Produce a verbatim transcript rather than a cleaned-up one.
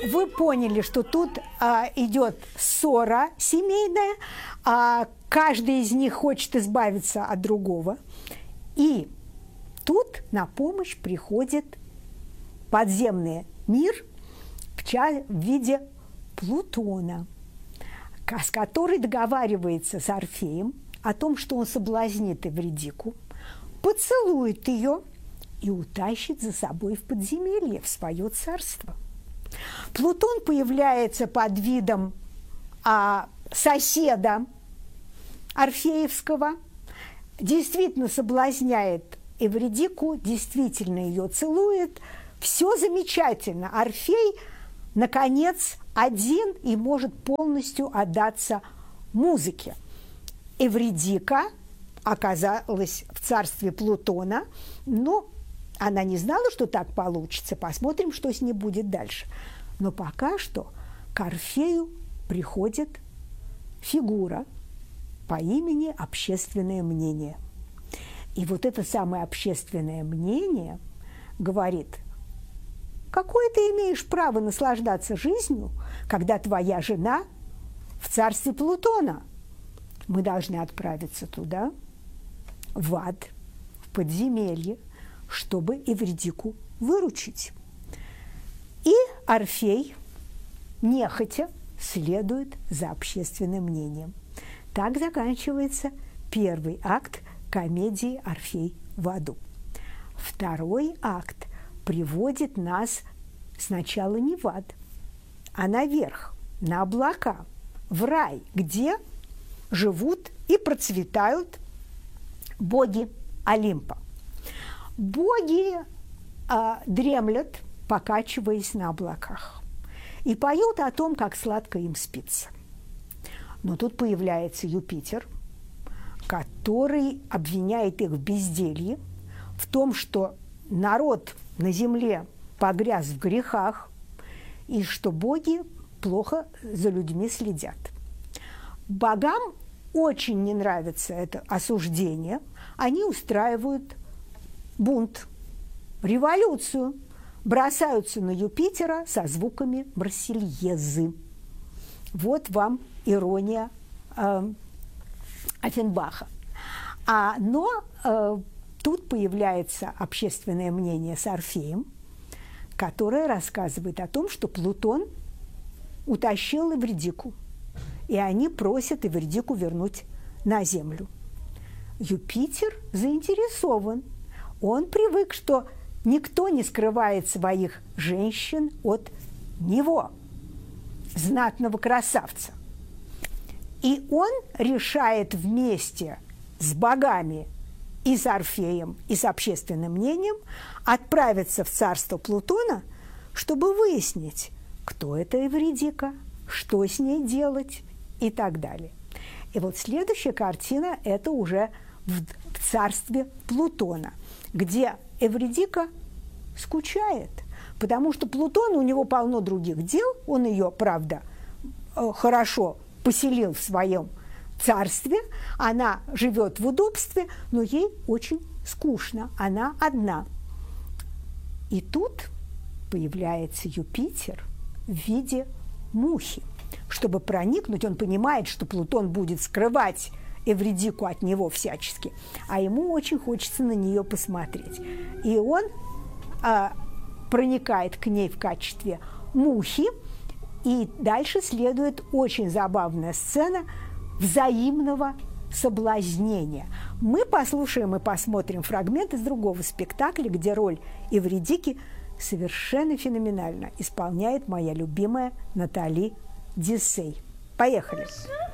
вы поняли, что тут а, идет ссора семейная, а каждый из них хочет избавиться от другого. И тут на помощь приходит подземный мир в, ча- в виде Плутона, с который договаривается с Орфеем о том, что он соблазнит Эвридику, поцелует ее и утащит за собой в подземелье, в свое царство. Плутон появляется под видом а, соседа Орфеевского, действительно соблазняет Эвридику, действительно ее целует. Все замечательно. Орфей, наконец, один и может полностью отдаться музыке. Эвридика оказалась в царстве Плутона, но она не знала, что так получится. Посмотрим, что с ней будет дальше. Но пока что к Орфею приходит фигура по имени общественное мнение. И вот это самое общественное мнение говорит: какое ты имеешь право наслаждаться жизнью, когда твоя жена в царстве Плутона? Мы должны отправиться туда, в ад, в подземелье, чтобы Эвридику выручить. И Орфей, нехотя, следует за общественным мнением. Так заканчивается первый акт комедии «Орфей в аду». Второй акт приводит нас сначала не в ад, а наверх, на облака, в рай, где живут и процветают боги Олимпа. Боги а, дремлят, покачиваясь на облаках, и поют о том, как сладко им спится. Но тут появляется Юпитер, который обвиняет их в безделье, в том, что народ на земле погряз в грехах, и что боги плохо за людьми следят. Богам очень не нравится это осуждение. Они устраивают бунт, революцию, бросаются на Юпитера со звуками Марсельезы. Вот вам ирония э, Оффенбаха. А, но э, тут появляется общественное мнение с Орфеем, которое рассказывает о том, что Плутон утащил Эвридику, и они просят Эвридику вернуть на Землю. Юпитер заинтересован. Он привык, что никто не скрывает своих женщин от него, знатного красавца. И он решает вместе с богами и с Орфеем, и с общественным мнением отправиться в царство Плутона, чтобы выяснить, кто это Эвридика, что с ней делать и так далее. И вот следующая картина – это уже в, в царстве Плутона, где Эвридика скучает, потому что Плутон, у него полно других дел, он ее, правда, хорошо поселил в своем царстве, она живет в удобстве, но ей очень скучно, она одна. И тут появляется Юпитер в виде мухи. Чтобы проникнуть, он понимает, что Плутон будет скрывать Эвридику от него всячески, а ему очень хочется на нее посмотреть. И он а, проникает к ней в качестве мухи, и дальше следует очень забавная сцена взаимного соблазнения. Мы послушаем и посмотрим фрагмент из другого спектакля, где роль Эвридики совершенно феноменально исполняет моя любимая Натали Десей. Поехали!